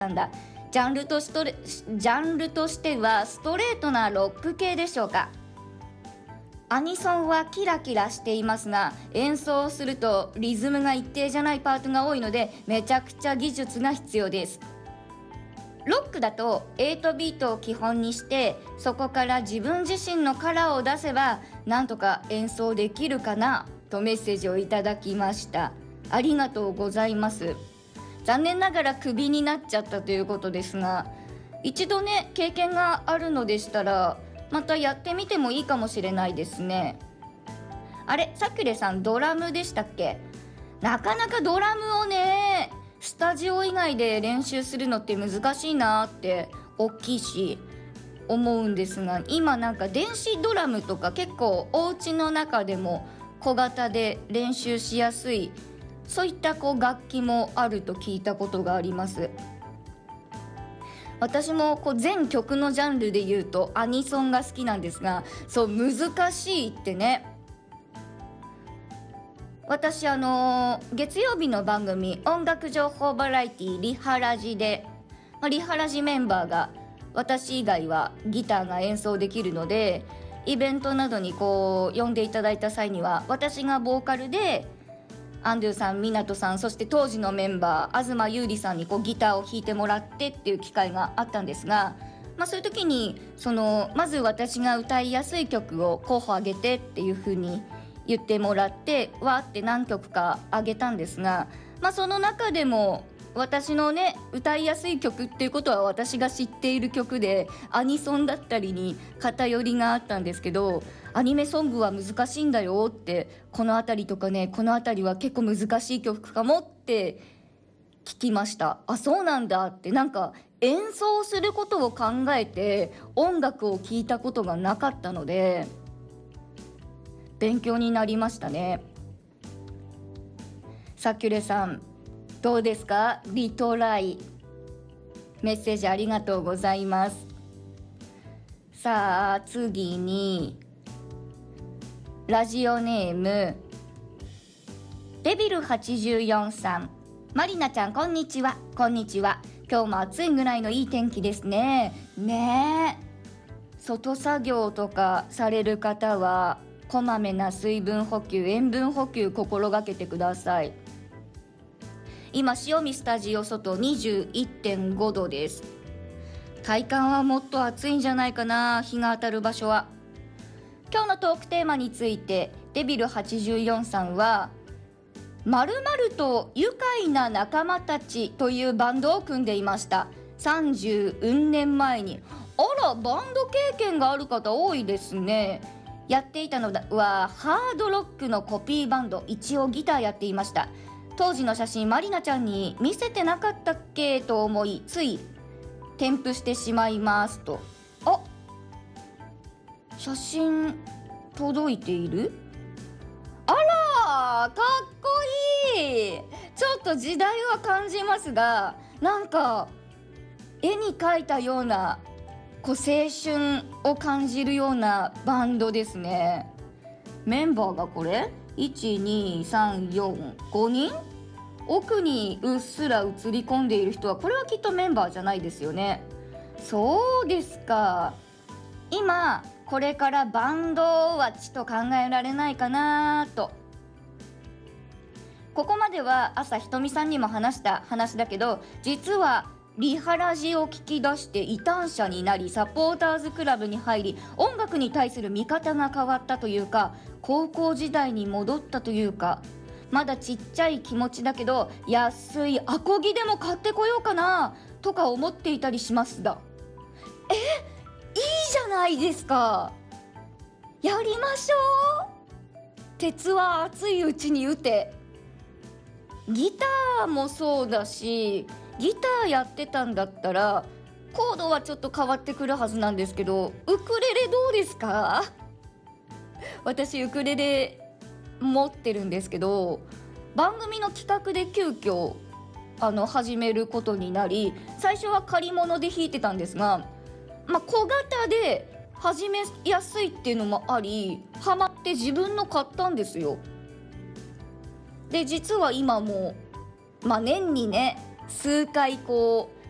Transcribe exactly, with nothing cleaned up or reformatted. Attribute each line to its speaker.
Speaker 1: なんだ。ジャンルとしとれジャンルとしてはストレートなロック系でしょうか。アニソンはキラキラしていますが、演奏するとリズムが一定じゃないパートが多いので、めちゃくちゃ技術が必要です。ロックだとエイトビートを基本にして、そこから自分自身のカラーを出せばなんとか演奏できるかなとメッセージをいただきました。ありがとうございます。残念ながらクビになっちゃったということですが、一度ね経験があるのでしたらまたやってみてもいいかもしれないですね。あれ、さくれさんドラムでしたっけ？なかなかドラムをねスタジオ以外で練習するのって難しいなって大きいし思うんですが、今なんか電子ドラムとか結構お家の中でも小型で練習しやすい、そういったこう楽器もあると聞いたことがあります。私もこう全曲のジャンルで言うとアニソンが好きなんですが、そう難しいってね。私あのー、月曜日の番組音楽情報バラエティリハラジで、まあ、リハラジメンバーが私以外はギターが演奏できるので、イベントなどにこう呼んでいただいた際には私がボーカルでアンドゥさん、湊さん、そして当時のメンバー東優里さんにこうギターを弾いてもらってっていう機会があったんですが、まあ、そういう時にそのまず私が歌いやすい曲を候補あげてっていう風に言ってもらってわーって何曲かあげたんですが、まあ、その中でも私のね歌いやすい曲っていうことは私が知っている曲でアニソンだったりに偏りがあったんですけど、アニメソングは難しいんだよって、このあたりとかねこのあたりは結構難しい曲かもって聞きました。あ、そうなんだって。なんか演奏することを考えて音楽を聴いたことがなかったので勉強になりましたね。サキュレさんどうですか？リトライメッセージありがとうございます。さあ次にラジオネームデビルはちじゅうよんさん、マリナちゃんこんにちは。こんにちは。今日も暑いぐらいのいい天気ですね。ねえ、外作業とかされる方はこまめな水分補給、塩分補給心がけてください。今塩見スタジオ外 にじゅういってんごどです。体感はもっと暑いんじゃないかな、日が当たる場所は。今日のトークテーマについてデビルはちじゅうよんさんは〇〇と愉快な仲間たちというバンドを組んでいました。さんじゅううんねんまえに。あら、バンド経験がある方多いですね。やっていたのはハードロックのコピーバンド、一応ギターやっていました。当時の写真マリナちゃんに見せてなかったっけと思いつい添付してしまいますと。あ、写真届いている？あら、かっこいい。ちょっと時代は感じますが、なんか絵に描いたようなこう青春を感じるようなバンドですね。メンバーがこれいち、に、さん、よん、ごにん。奥にうっすら映り込んでいる人はこれはきっとメンバーじゃないですよね。そうですか。今これからバンドはちと考えられないかなと。ここまでは朝ひとみさんにも話した話だけど、実はリハラジを聞き出して異端者になりサポーターズクラブに入り、音楽に対する見方が変わったというか、高校時代に戻ったというか、まだちっちゃい気持ちだけど安いアコギでも買ってこようかなとか思っていたりしますだ。え、いいじゃないですか。やりましょう。鉄は熱いうちに打て。ギターもそうだし、ギターやってたんだったらコードはちょっと変わってくるはずなんですけど、ウクレレどうですか？私ウクレレ持ってるんですけど、番組の企画で急遽あの始めることになり、最初は借り物で弾いてたんですが、まあ、小型で始めやすいっていうのもありハマって自分の買ったんですよ。で実は今も、まあ、年にね数回こう